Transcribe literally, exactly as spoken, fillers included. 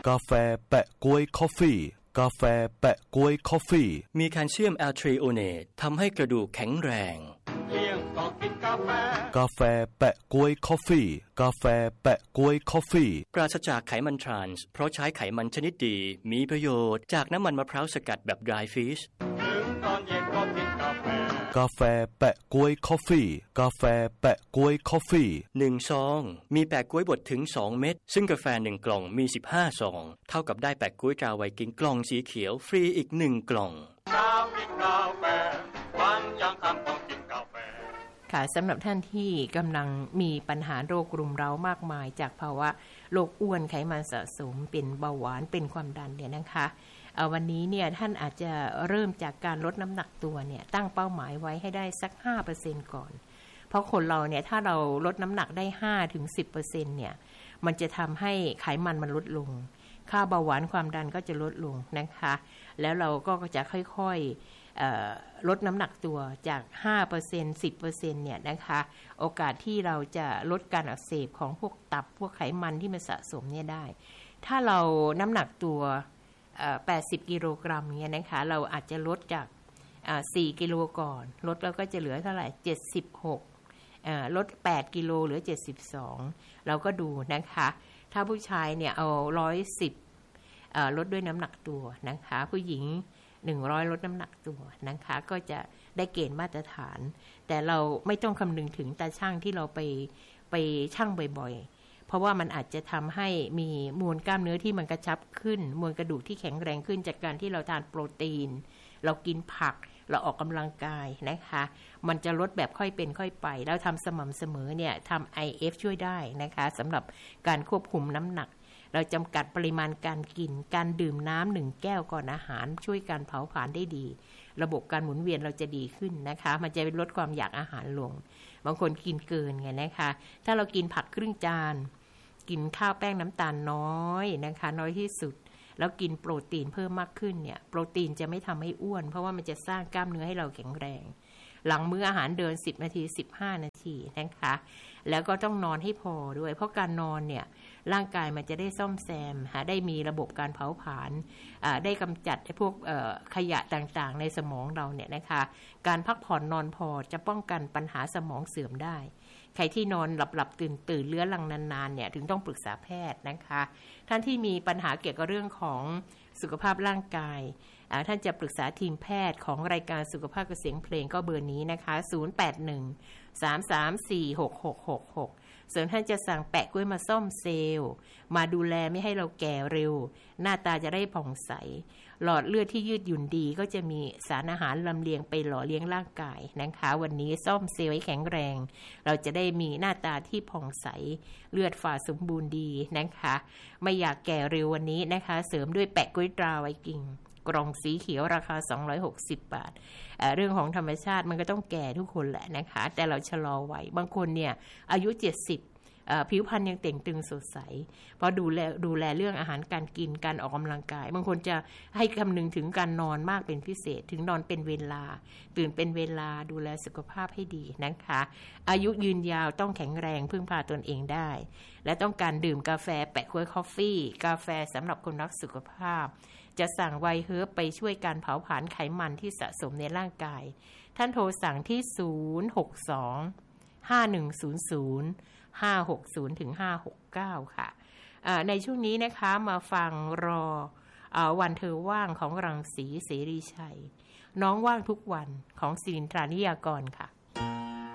กาแฟแปะก๊วยคอฟฟี่กาแฟแปะก๊วยคอฟฟี่มีแคลเซียมแอลทริโอเนตทำให้กระดูกแข็งแรงเลี้ยงก็กินกาแฟกาแฟแปะก๊วยคอฟฟี่กาแฟแปะก๊วยคอฟฟี่ปราศจากไขมันทรานส์เพราะใช้ไขมันชนิดดีมีประโยชน์จากน้ำมันมะพร้าวสกัดแบบ dry fish ถึงตอนเย็นก็กินกาแฟกาแฟแปะก๊วยคอฟฟี่กาแฟแปะก๊วยคอฟฟี่หนึ่งซองมีแปะก๊วยบดถึงสองเม็ดซึ่งกาแฟหนึ่งกล่องมีสิบห้าซองเท่ากับได้แปะก๊วยตราไวกิ้งกล่องสีเขียวฟรีอีกหนึ่งกล่องเช้ากินกาแฟวันยังค่ำต้องกินกาแฟค่ะสำหรับท่านที่กำลังมีปัญหาโรครุมเร้ามากมายจากภาวะโรคอ้วนไขมันสะสมเป็นเบาหวานเป็นความดันเนี่ยนะคะเอาวันนี้เนี่ยท่านอาจจะเริ่มจากการลดน้ำหนักตัวเนี่ยตั้งเป้าหมายไว้ให้ได้สัก ห้าเปอร์เซ็นต์ ก่อนเพราะคนเราเนี่ยถ้าเราลดน้ำหนักได้ ห้าถึงสิบเปอร์เซ็นต์ เนี่ยมันจะทำให้ไขมันมันลดลงค่าเบาหวานความดันก็จะลดลงนะคะแล้วเราก็จะค่อยๆลดน้ำหนักตัวจาก ห้าเปอร์เซ็นต์ สิบเปอร์เซ็นต์ เนี่ยนะคะโอกาสที่เราจะลดการอักเสบของพวกตับพวกไขมันที่มันสะสมเนี่ยได้ถ้าเราน้ำหนักตัวแปดสิบกิโลกรัมเนี่ยนะคะเราอาจจะลดจากสี่กิโลก่อนลดแล้วก็จะเหลือเท่าไหร่เจ็ดสิบหกลดแปดกิโลเหลือเจ็ดสิบสองเราก็ดูนะคะถ้าผู้ชายเนี่ยเอาหนึ่งร้อยสิบลดด้วยน้ำหนักตัวนะคะผู้หญิงหนึ่งร้อยลดน้ำหนักตัวนะคะก็จะได้เกณฑ์มาตรฐานแต่เราไม่ต้องคำนึงถึงตาช่างที่เราไปไปชั่งบ่อยๆเพราะว่ามันอาจจะทำให้มีมวลกล้ามเนื้อที่มันกระชับขึ้นมวลกระดูกที่แข็งแรงขึ้นจากการที่เราทานโปรตีนเรากินผักเราออกกำลังกายนะคะมันจะลดแบบค่อยเป็นค่อยไปแล้วทำสม่ำเสมอเนี่ยทำ ไอ เอฟ ช่วยได้นะคะสำหรับการควบคุมน้ำหนักเราจำกัดปริมาณการกินการดื่มน้ำหนึ่งแก้วก่อนอาหารช่วยการเผาผลาญได้ดีระบบการหมุนเวียนเราจะดีขึ้นนะคะมันจะลดความอยากอาหารลงบางคนกินเกินไงนะคะถ้าเรากินผักครึ่งจานกินข้าวแป้งน้ำตาลน้อยนะคะน้อยที่สุดแล้วกินโปรตีนเพิ่มมากขึ้นเนี่ยโปรตีนจะไม่ทำให้อ้วนเพราะว่ามันจะสร้างกล้ามเนื้อให้เราแข็งแรงหลังมื้ออาหารเดินสิบนาทีสิบห้านาทีนะคะแล้วก็ต้องนอนให้พอด้วยเพราะการนอนเนี่ยร่างกายมันจะได้ซ่อมแซมหาได้มีระบบการเผาผลาญได้กำจัดพวกขยะต่างๆในสมองเราเนี่ยนะคะการพักผ่อนนอนพอจะป้องกันปัญหาสมองเสื่อมได้ใครที่นอนหลับๆตื่นๆเลื้อรังนานๆเนี่ยถึงต้องปรึกษาแพทย์นะคะท่านที่มีปัญหาเกี่ยวกับเรื่องของสุขภาพร่างกายท่านจะปรึกษาทีมแพทย์ของรายการสุขภาพกับเสียงเพลงก็เบอร์นี้นะคะศูนย์ แปด หนึ่ง สาม สาม สี่ หก หก หก หกส่วนท่านจะสั่งแปะกล้วยมาซ่อมเซลล์มาดูแลไม่ให้เราแก่เร็วหน้าตาจะได้ผ่องใสหลอดเลือดที่ยืดหยุ่นดีก็จะมีสารอาหารลำเลียงไปหล่อเลี้ยงร่างกายนะคะวันนี้ซ่อมเซลล์ให้แข็งแรงเราจะได้มีหน้าตาที่ผ่องใสเลือดฝาดสมบูรณ์ดีนะคะไม่อยากแก่เร็ววันนี้นะคะเสริมด้วยแปะกล้วยตราไวกิ้งกล่องสีเขียวราคาสองร้อยหกสิบบาท เอ่อ เรื่องของธรรมชาติมันก็ต้องแก่ทุกคนแหละนะคะแต่เราชะลอไว้บางคนเนี่ยอายุเจ็ดสิบผิวพรรณยังเต่งตึงสดใสเพราะดูแลดูแลเรื่องอาหารการกินการออกกำลังกายบางคนจะให้คำนึงถึงการนอนมากเป็นพิเศษถึงนอนเป็นเวลาตื่นเป็นเวลาดูแลสุขภาพให้ดีนะคะอายุยืนยาวต้องแข็งแรงพึ่งพาตนเองได้และต้องการดื่มกาแฟแปะกล้วยคอฟฟี่กาแฟสำหรับคนรักสุขภาพจะสั่งไวเฮิร์บไปช่วยการเผาผลาญไขมันที่สะสมในร่างกายท่านโทรสั่งที่ศูนย์ หก สอง ห้า หนึ่ง ศูนย์ ศูนย์ ห้า หก ศูนย์ ถึง ห้า หก เก้าค่ะในช่วงนี้นะคะมาฟังรอวันเธอว่างของรังสีเสรีชัยน้องว่างทุกวันของศิรินทรานิยากรค่ะ